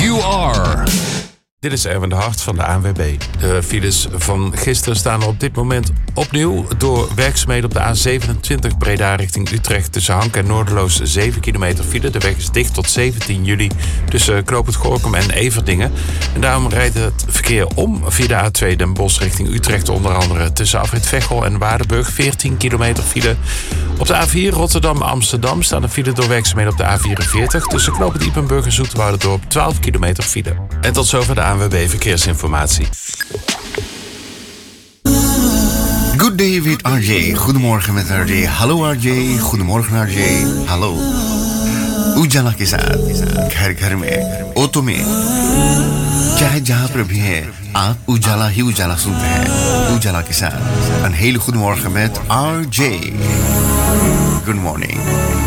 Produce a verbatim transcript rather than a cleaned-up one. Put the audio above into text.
You Are. Dit is Erwin de Hart van de A N W B. De files van gisteren staan er op dit moment opnieuw door werkzaamheden op de A zevenentwintig Breda richting Utrecht. Tussen Hank en Noorderloos zeven kilometer file. De weg is dicht tot zeventien juli tussen Knoopend Gorinchem en Everdingen. En daarom rijdt het verkeer om via de A twee Den Bosch richting Utrecht. Onder andere tussen Afrit Veghel en Waardenburg veertien kilometer file. Op de A vier Rotterdam-Amsterdam staan er file door werkzaamheden op de A vierenveertig. Tussen Knoopend Ippenburg en Zoeterwouderdorp twaalf kilometer file. En tot zover de A N W B Verkeersinformatie. Good day with R J. Goedemorgen met R J. Hallo R J. Goedemorgen R J. Hallo. उजाला के साथ घर घर में ऑटो में चाहे जहां पर भी है आप उजाला ही उजाला सुनते हैं उजाला के साथ een hele goede morgen met R J. Good morning.